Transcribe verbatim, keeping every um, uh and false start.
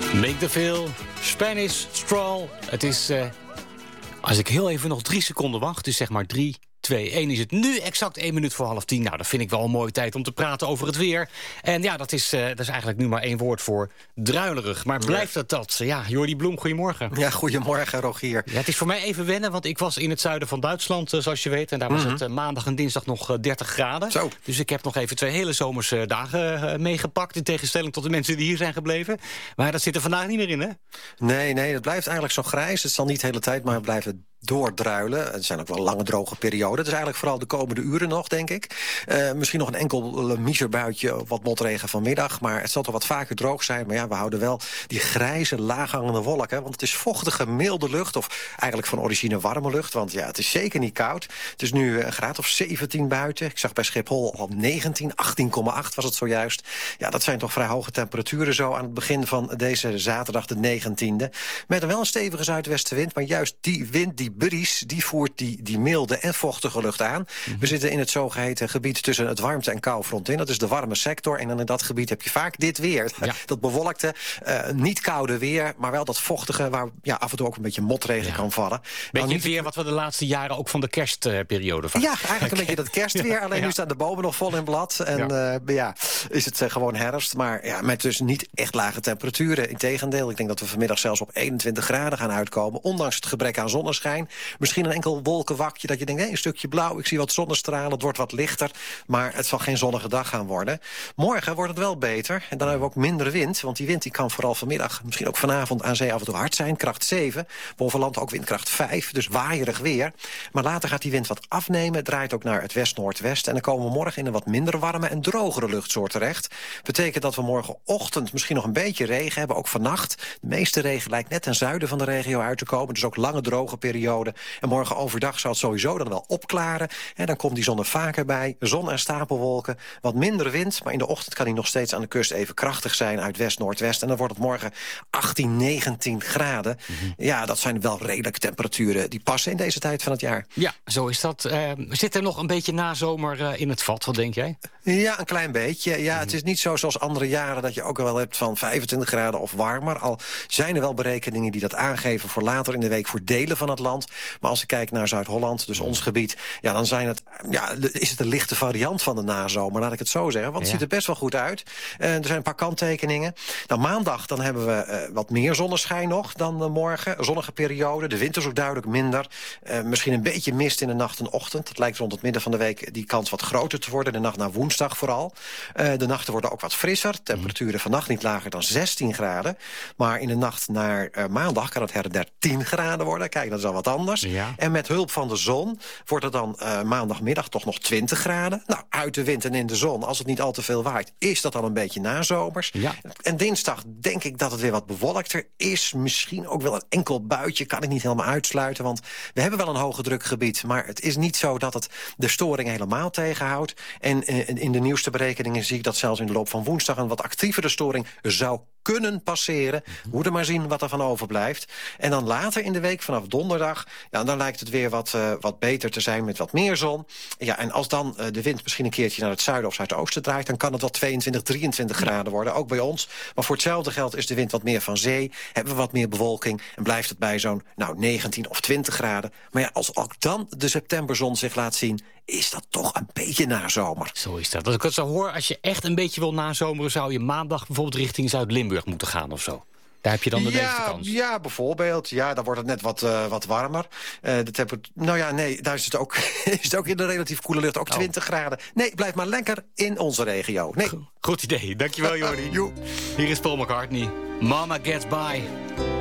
Make the feel, Spanish Stroll. Het is, uh, als ik heel even nog drie seconden wacht, dus zeg maar drie, twee, één, is het nu exact één minuut voor half tien. Nou, dat vind ik wel een mooie tijd om te praten over het weer. En ja, dat is, uh, dat is eigenlijk nu maar één woord voor druilerig. Maar blijft dat dat? Ja, Jordi Bloem, goedemorgen. Ja, goedemorgen, Rogier. Ja, het is voor mij even wennen, want ik was in het zuiden van Duitsland, uh, zoals je weet. En daar was mm-hmm. het uh, maandag en dinsdag nog uh, dertig graden. Zo. Dus ik heb nog even twee hele zomerse dagen uh, meegepakt, in tegenstelling tot de mensen die hier zijn gebleven. Maar dat zit er vandaag niet meer in, hè? Nee, nee, het blijft eigenlijk zo grijs. Het zal niet de hele tijd, maar het blijft doordruilen. Er zijn ook wel lange droge perioden. Het is eigenlijk vooral de komende uren nog, denk ik. Uh, misschien nog een enkel miserbuitje, wat motregen vanmiddag. Maar het zal toch wat vaker droog zijn. Maar ja, we houden wel die grijze, laaghangende wolken. Want het is vochtige, milde lucht. Of eigenlijk van origine warme lucht. Want ja, het is zeker niet koud. Het is nu een graad of zeventien buiten. Ik zag bij Schiphol al negentien, achttien komma acht was het zojuist. Ja, dat zijn toch vrij hoge temperaturen zo aan het begin van deze zaterdag de negentiende. Met wel een stevige zuidwestenwind. Maar juist die wind, die bries, die voert die, die milde en vochtige lucht aan. Mm-hmm. We zitten in het zogeheten gebied tussen het warmte- en koufront in. Dat is de warme sector. En dan in dat gebied heb je vaak dit weer. Ja. Dat bewolkte, uh, niet koude weer, maar wel dat vochtige, waar ja, af en toe ook een beetje motregen ja. kan vallen. Beetje nou, niet weer wat we de laatste jaren ook van de kerstperiode van. Ja, eigenlijk een beetje dat kerstweer. Alleen ja. nu staan de bomen nog vol in blad. En ja, uh, ja is het uh, gewoon herfst. Maar ja, met dus niet echt lage temperaturen. Integendeel, ik denk dat we vanmiddag zelfs op eenentwintig graden gaan uitkomen. Ondanks het gebrek aan zonneschijn. Misschien een enkel wolkenwakje dat je denkt, hey, een stukje blauw, ik zie wat zonnestralen, het wordt wat lichter, maar het zal geen zonnige dag gaan worden. Morgen wordt het wel beter en dan hebben we ook minder wind, want die wind die kan vooral vanmiddag, misschien ook vanavond aan zee af en toe hard zijn, kracht zeven, boven land ook windkracht vijf, dus waaierig weer. Maar later gaat die wind wat afnemen, draait ook naar het west-noordwest en dan komen we morgen in een wat minder warme en drogere luchtsoort terecht. Betekent dat we morgenochtend misschien nog een beetje regen hebben, ook vannacht. De meeste regen lijkt net ten zuiden van de regio uit te komen, dus ook lange droge perioden. En morgen overdag zal het sowieso dan wel opklaren. En dan komt die zon er vaker bij. Zon en stapelwolken. Wat minder wind. Maar in de ochtend kan hij nog steeds aan de kust even krachtig zijn uit west-noordwest. En dan wordt het morgen achttien, negentien graden. Mm-hmm. Ja, dat zijn wel redelijke temperaturen. Die passen in deze tijd van het jaar. Ja, zo is dat. Uh, zit er nog een beetje nazomer uh, in het vat? Wat denk jij? Ja, een klein beetje. Ja, mm-hmm. Het is niet zo zoals andere jaren dat je ook wel hebt van vijfentwintig graden of warmer. Al zijn er wel berekeningen die dat aangeven voor later in de week voor delen van het land. Maar als ik kijk naar Zuid-Holland, dus ons gebied, ja, dan zijn het, ja, is het een lichte variant van de nazomer, laat ik het zo zeggen. Want het ja. ziet er best wel goed uit. Uh, er zijn een paar kanttekeningen. Nou, maandag dan hebben we uh, wat meer zonneschijn nog dan uh, morgen. Zonnige periode. De wind is ook duidelijk minder. Uh, misschien een beetje mist in de nacht en ochtend. Het lijkt rond het midden van de week die kans wat groter te worden. De nacht naar woensdag vooral. Uh, de nachten worden ook wat frisser. Temperaturen mm. vannacht niet lager dan zestien graden. Maar in de nacht naar uh, maandag kan het her en der tien graden worden. Kijk, dat is al wat anders. Ja. En met hulp van de zon wordt het dan uh, maandagmiddag toch nog twintig graden. Nou, uit de wind en in de zon, als het niet al te veel waait, is dat dan een beetje nazomers. Ja. En dinsdag denk ik dat het weer wat bewolkter is. Misschien ook wel een enkel buitje, kan ik niet helemaal uitsluiten. Want we hebben wel een hoge drukgebied, maar het is niet zo dat het de storing helemaal tegenhoudt. En uh, in de nieuwste berekeningen zie ik dat zelfs in de loop van woensdag een wat actievere storing zou kunnen passeren. We moeten maar zien wat er van overblijft. En dan later in de week, vanaf donderdag, ja, dan lijkt het weer wat, uh, wat beter te zijn met wat meer zon. Ja, en als dan uh, de wind misschien een keertje naar het zuiden of zuidoosten draait, dan kan het wel tweeëntwintig, drieëntwintig graden worden, ook bij ons. Maar voor hetzelfde geld is de wind wat meer van zee, hebben we wat meer bewolking en blijft het bij zo'n nou, negentien of twintig graden. Maar ja, als ook dan de septemberzon zich laat zien, is dat toch een beetje nazomer. Zo is dat. Als ik het zo hoor, als je echt een beetje wil nazomeren, zou je maandag bijvoorbeeld richting Zuid-Limburg moeten gaan of zo. Daar heb je dan de ja, meeste kans. Ja, bijvoorbeeld. Ja, dan wordt het net wat, uh, wat warmer. Uh, de temperatuur, nou ja, nee, daar is het ook, is het ook in de relatief koele lucht. Ook oh. twintig graden. Nee, blijf maar lekker in onze regio. Nee. Goed idee. Dankjewel, Jordi. Hier is Paul McCartney. Mama Gets By.